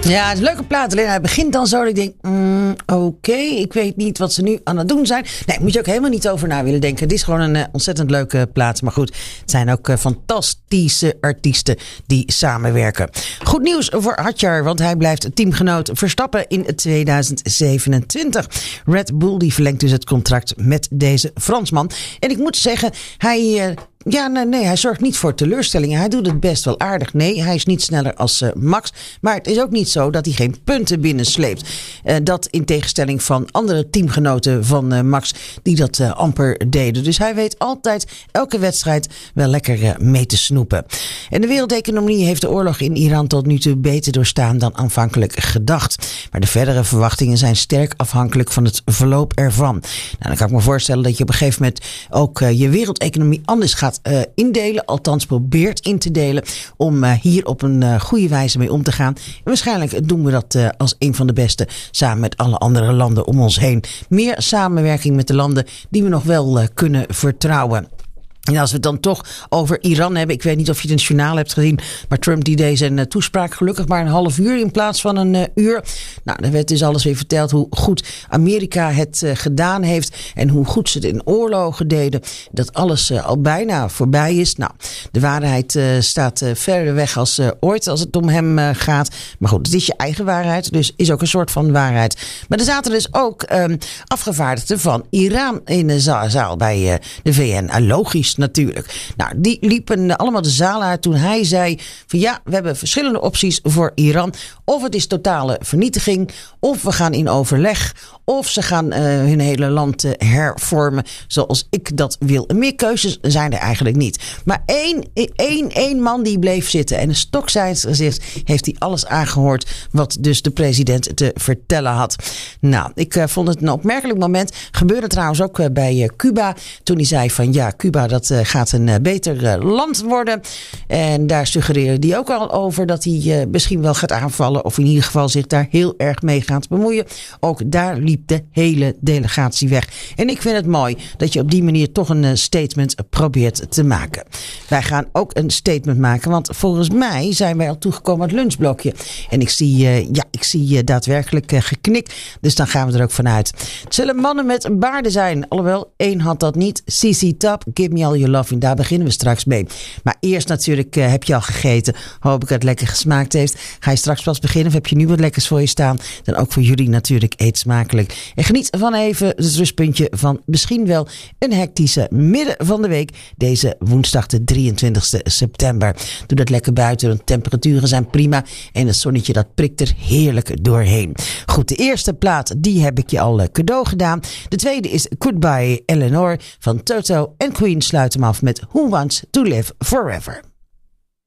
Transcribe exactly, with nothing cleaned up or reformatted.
Ja, het is een leuke plaat. Alleen hij begint dan zo dat ik denk, mm, oké, okay, ik weet niet wat ze nu aan het doen zijn. Nee, moet je ook helemaal niet over na willen denken. Het is gewoon een uh, ontzettend leuke plaat. Maar goed, het zijn ook uh, fantastische artiesten die samenwerken. Goed nieuws voor Hadjar, want hij blijft teamgenoot Verstappen in tweeduizend zevenentwintig. Red Bull die verlengt dus het contract met deze Fransman. En ik moet zeggen, hij... Uh, Ja, nee, nee, hij zorgt niet voor teleurstellingen. Hij doet het best wel aardig. Nee, hij is niet sneller als uh, Max. Maar het is ook niet zo dat hij geen punten binnensleept. Uh, dat in tegenstelling van andere teamgenoten van uh, Max die dat uh, amper deden. Dus hij weet altijd elke wedstrijd wel lekker uh, mee te snoepen. En de wereldeconomie heeft de oorlog in Iran tot nu toe beter doorstaan dan aanvankelijk gedacht. Maar de verdere verwachtingen zijn sterk afhankelijk van het verloop ervan. Nou, dan kan ik me voorstellen dat je op een gegeven moment ook uh, je wereldeconomie anders gaat Uh, indelen, althans probeert in te delen om uh, hier op een uh, goede wijze mee om te gaan. En waarschijnlijk doen we dat uh, als een van de beste samen met alle andere landen om ons heen. Meer samenwerking met de landen die we nog wel uh, kunnen vertrouwen. En als we het dan toch over Iran hebben. Ik weet niet of je het in het journaal hebt gezien. Maar Trump die deed zijn uh, toespraak gelukkig maar een half uur in plaats van een uh, uur. Nou, er werd dus alles weer verteld hoe goed Amerika het uh, gedaan heeft. En hoe goed ze het in oorlogen deden. Dat alles uh, al bijna voorbij is. Nou, de waarheid uh, staat uh, verder weg als uh, ooit als het om hem uh, gaat. Maar goed, het is je eigen waarheid. Dus is ook een soort van waarheid. Maar er zaten dus ook um, afgevaardigden van Iran in de za- zaal bij uh, de V N. Uh, logisch. Natuurlijk. Nou, die liepen allemaal de zaal uit toen hij zei van ja, we hebben verschillende opties voor Iran. Of het is totale vernietiging, of we gaan in overleg, of ze gaan uh, hun hele land uh, hervormen zoals ik dat wil. En meer keuzes zijn er eigenlijk niet. Maar één, één, één man die bleef zitten en een stok zijn gezicht heeft hij alles aangehoord wat dus de president te vertellen had. Nou, ik uh, vond het een opmerkelijk moment. Gebeurde trouwens ook uh, bij uh, Cuba toen hij zei van ja, Cuba dat uh, gaat een uh, beter uh, land worden. En daar suggereerde hij ook al over dat hij uh, misschien wel gaat aanvallen of in ieder geval zich daar heel erg mee gaat bemoeien. Ook daar liep de hele delegatie weg. En ik vind het mooi dat je op die manier toch een uh, statement probeert te maken. Wij gaan ook een statement maken, want volgens mij zijn wij al toegekomen aan het lunchblokje. En ik zie, uh, ja, ik zie uh, daadwerkelijk uh, geknik. Dus dan gaan we er ook vanuit. Het zullen mannen met baarden zijn. Alhoewel, één had dat niet. C C Top, Give Me All Your Love. En daar beginnen we straks mee. Maar eerst natuurlijk uh, heb je al gegeten. Hoop ik het lekker gesmaakt heeft. Ga je straks pas beginnen of heb je nu wat lekkers voor je staan? Dan ook voor jullie natuurlijk eet smakelijk. En geniet van even het rustpuntje van misschien wel een hectische midden van de week. Deze woensdag de drieëntwintigste september. Doe dat lekker buiten. De temperaturen zijn prima. En het zonnetje dat prikt er heerlijk doorheen. Goed, de eerste plaat die heb ik je al cadeau gedaan. De tweede is Goodbye Eleanor van Toto en Queen sluit hem af met Who Wants to Live Forever.